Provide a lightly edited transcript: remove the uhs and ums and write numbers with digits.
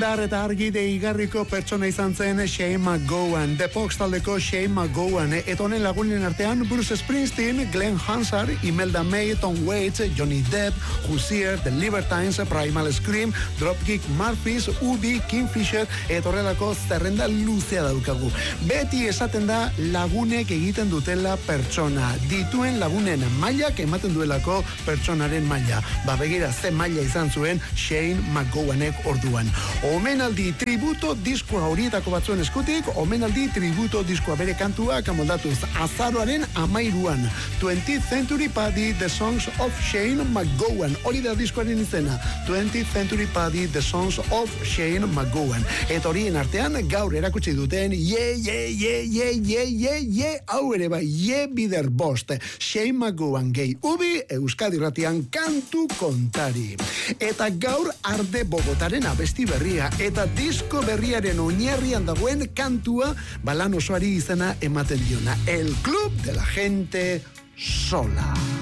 Indar eta argi deigarriko pertsona izan zen Shane McGowan, The Pox taldeko Shane McGowan, eta honen lagunen artean Bruce Springsteen, Glenn Hansard, Imelda May, Tom Waits, Johnny Depp, Hozier, The Libertines, Primal Scream, Dropkick Murphys, Ubi, Kingfisher, eta horrelako zerrenda luzea daukagu. Beti esaten da lagunek egiten dutela pertsona, dituen lagunen mailak ematen duelako pertsonaren maila. Begira ze maila izan zuen Shane McGowanek orduan. Omenaldi tributo diskoa horietako batzuen eskutik, omenaldi tributo diskoa bere kantuak amoldatuz azaroaren 13an. 20th Century Party, The Songs of Shane McGowan. Hori da diskoaren izena. 20th Century Party, The Songs of Shane McGowan. Eta horien artean gaur erakutsi duten hau ere bai, bider bost. Shane McGowan gehi Ubi, Euskadi Ratian kantu kontari. Eta gaur Arde Bogotaren abesti berria eta disko berriaren oinarrian dagoen kantua balan osoari izena ematen diona. El Club de la Gente Sola.